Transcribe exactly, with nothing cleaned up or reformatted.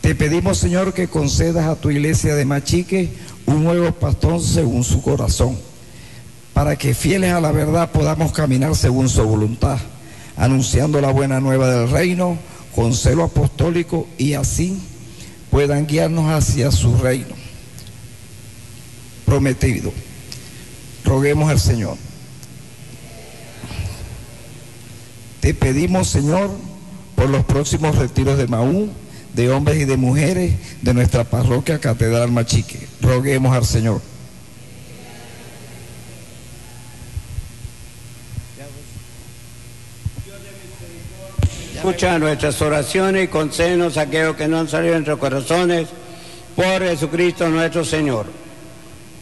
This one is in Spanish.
Te pedimos, Señor, que concedas a tu iglesia de Machique un nuevo pastor según su corazón, para que fieles a la verdad podamos caminar según su voluntad, anunciando la buena nueva del reino con celo apostólico, y así puedan guiarnos hacia su reino prometido. Roguemos al Señor. Te pedimos, Señor, por los próximos retiros de Maú, de hombres y de mujeres de nuestra parroquia Catedral Machique. Roguemos al Señor. Escucha nuestras oraciones y concédenos aquello que no han salido de nuestros corazones, por Jesucristo nuestro Señor.